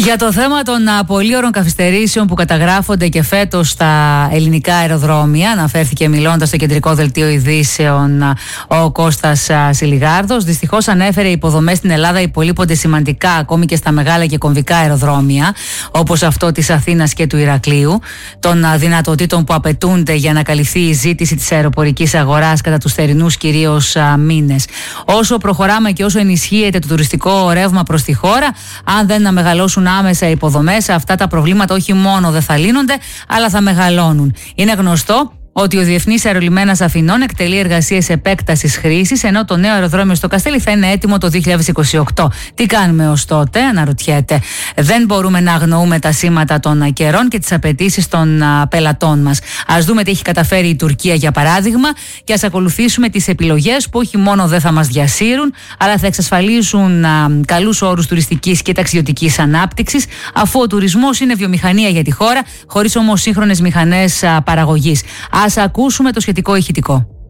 Για το θέμα των πολύωρων καθυστερήσεων που καταγράφονται και φέτος στα ελληνικά αεροδρόμια, αναφέρθηκε μιλώντας στο κεντρικό δελτίο ειδήσεων ο Κώστας Σιλιγάρδος. Δυστυχώς ανέφερε οι υποδομές στην Ελλάδα υπολείπονται σημαντικά ακόμη και στα μεγάλα και κομβικά αεροδρόμια, όπως αυτό της Αθήνας και του Ηρακλείου, των δυνατοτήτων που απαιτούνται για να καλυφθεί η ζήτηση της αεροπορικής αγοράς κατά τους θερινούς κυρίως μήνες. Όσο προχωράμε και όσο ενισχύεται το τουριστικό ρεύμα προς τη χώρα, αν δεν μεγαλώσουν άμεσα υποδομές, αυτά τα προβλήματα όχι μόνο δεν θα λύνονται, αλλά θα μεγαλώνουν. Είναι γνωστό ότι ο Διεθνής Αερολιμένας Αθηνών εκτελεί εργασίες επέκτασης χρήσης, ενώ το νέο αεροδρόμιο στο Καστέλι θα είναι έτοιμο το 2028. Τι κάνουμε ως τότε, αναρωτιέται. Δεν μπορούμε να αγνοούμε τα σήματα των καιρών και τις απαιτήσεις των πελατών μας. Ας δούμε τι έχει καταφέρει η Τουρκία, για παράδειγμα, και ας ακολουθήσουμε τις επιλογές που όχι μόνο δεν θα μας διασύρουν, αλλά θα εξασφαλίσουν καλούς όρους τουριστικής και ταξιδιωτικής ανάπτυξης, αφού ο τουρισμός είναι βιομηχανία για τη χώρα, χωρίς όμως σύγχρονες μηχανές παραγωγής. Ας ακούσουμε το σχετικό ηχητικό.